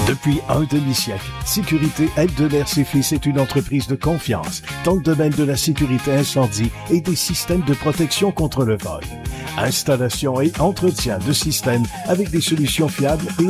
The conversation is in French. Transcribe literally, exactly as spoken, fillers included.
Depuis un demi-siècle, Sécurité Aide de l'Air Ses Fils est une entreprise de confiance dans le domaine de la sécurité incendie et des systèmes de protection contre le vol. Installation et entretien de systèmes avec des solutions fiables et